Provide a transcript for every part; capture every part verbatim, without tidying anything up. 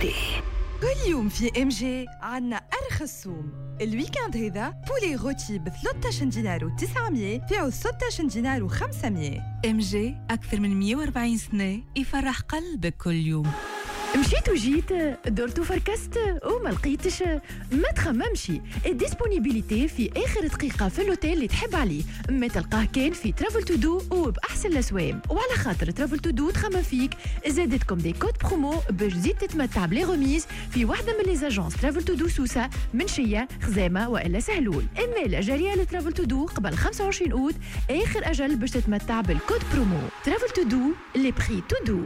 كل يوم في ام جي عنا ارخص سوم. الويكاند هذا بولي غوتي ب ثلاثة عشر دينار وتسعمية فيعو ستة عشر دينار وخمسمية. ام جي اكثر من مية وأربعين سنه يفرح قلبك كل يوم. مشيت وجيت دورت وفركست وما لقيتش، ما تخممش. الديسبونيبيليتي في اخر دقيقه في الاوتيل اللي تحب عليه ما تلقاه كان في ترافل تو دو وباحسن الاسوام. وعلى خاطر ترافل تو دو تخمم فيك زادتكم دي كود برومو باش تزيد تتمتع بلي غوميز في واحده من لي زاجونس ترافل تو دو سوسه، منشيه، خزامه والا سهلول. اما الاجاليه لترافل تو دو قبل خمسة وعشرين اوت اخر اجل باش تتمتع بالكود برومو. ترافل تو دو لي بري تو دو.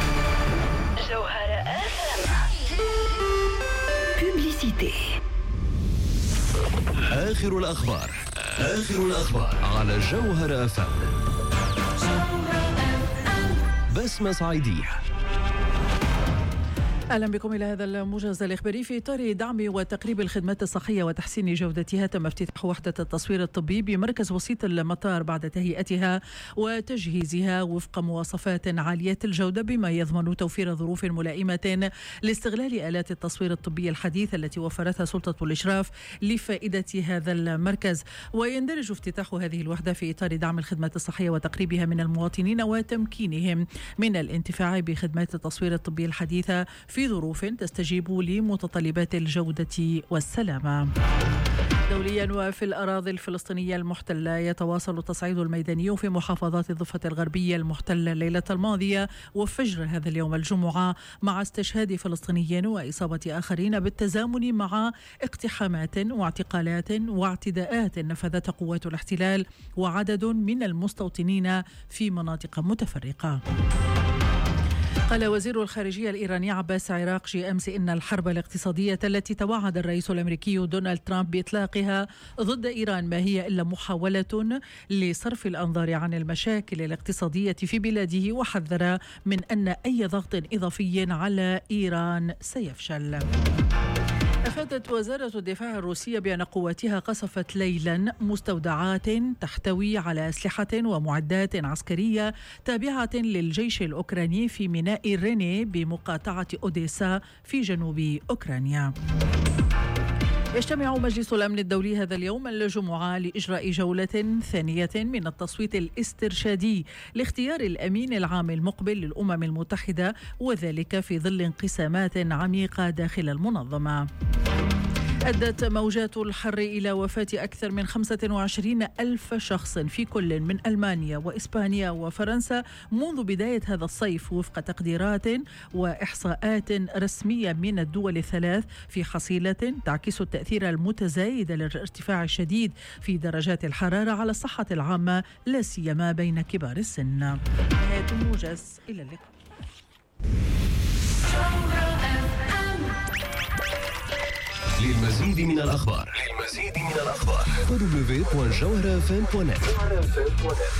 جوهرة بوبليسيتي. آخر الأخبار آخر الأخبار على جوهرة أف أم. بسمة صعيدية. أهلا بكم إلى هذا الموجز الإخباري. في إطار دعم وتقريب الخدمات الصحية وتحسين جودتها تم افتتاح وحدة التصوير الطبي بمركز وسيط المطار بعد تهيئتها وتجهيزها وفق مواصفات عالية الجودة بما يضمن توفير ظروف ملائمة لاستغلال آلات التصوير الطبي الحديثة التي وفرتها سلطة الإشراف لفائدة هذا المركز. ويندرج افتتاح هذه الوحدة في إطار دعم الخدمات الصحية وتقريبها من المواطنين وتمكينهم من الانتفاع بخدمات التصوير الطبي الحديثة في ظروف تستجيب لمتطلبات الجودة والسلامة. دوليا وفي الأراضي الفلسطينية المحتلة يتواصل التصعيد الميداني في محافظات الضفة الغربية المحتلة الليلة الماضية وفجر هذا اليوم الجمعة مع استشهاد فلسطينيين وإصابة آخرين بالتزامن مع اقتحامات واعتقالات واعتداءات نفذتها قوات الاحتلال وعدد من المستوطنين في مناطق متفرقة. قال وزير الخارجية الإيراني عباس عراقجي أمس إن الحرب الاقتصادية التي توعد الرئيس الأمريكي دونالد ترامب بإطلاقها ضد إيران ما هي إلا محاولة لصرف الأنظار عن المشاكل الاقتصادية في بلاده، وحذر من أن أي ضغط إضافي على إيران سيفشل. أفادت وزارة الدفاع الروسية بأن قواتها قصفت ليلا مستودعات تحتوي على أسلحة ومعدات عسكرية تابعة للجيش الأوكراني في ميناء ريني بمقاطعة أوديسا في جنوب أوكرانيا. يجتمع مجلس الأمن الدولي هذا اليوم الجمعة لإجراء جولة ثانية من التصويت الاسترشادي لاختيار الأمين العام المقبل للأمم المتحدة، وذلك في ظل انقسامات عميقة داخل المنظمة. أدت موجات الحر إلى وفاة أكثر من خمسة وعشرين ألف شخص في كل من ألمانيا وإسبانيا وفرنسا منذ بداية هذا الصيف وفق تقديرات وإحصاءات رسمية من الدول الثلاث، في حصيلة تعكس التأثير المتزايد للارتفاع الشديد في درجات الحرارة على الصحة العامة لا سيما بين كبار السن. نهاية الموجز، إلى اللقاء. للمزيد من الأخبار للمزيد من الأخبار دبليو دبليو دبليو دوت جوهرة اف ام دوت نت.